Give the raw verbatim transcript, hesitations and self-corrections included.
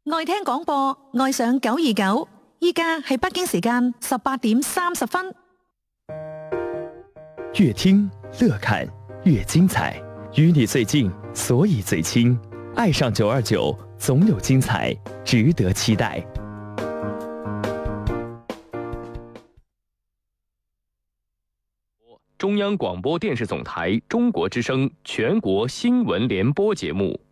愛聽廣播，愛上九二九。依家係北京時間十八點三十分。 越聽樂看越精彩，與你最近，所以最親。愛上九二九，總有精彩，值得期待。 中央廣播電視總台中國之聲全國新聞聯播節目。